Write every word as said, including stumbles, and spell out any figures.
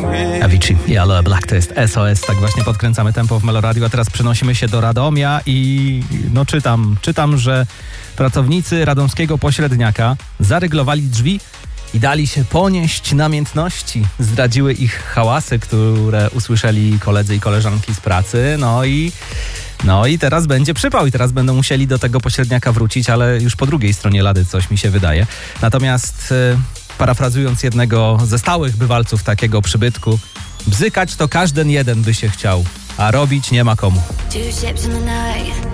Avicii i Aloe Black to jest S O S, tak właśnie podkręcamy tempo w Meloradiu, a teraz przenosimy się do Radomia i no czytam, czytam, że pracownicy radomskiego pośredniaka zaryglowali drzwi i dali się ponieść namiętności. Zdradziły ich hałasy, które usłyszeli koledzy i koleżanki z pracy, no i no i teraz będzie przypał i teraz będą musieli do tego pośredniaka wrócić, ale już po drugiej stronie lady, coś mi się wydaje. Natomiast e, parafrazując jednego ze stałych bywalców takiego przybytku, bzykać to każden jeden by się chciał, a robić nie ma komu. Two ships in the night.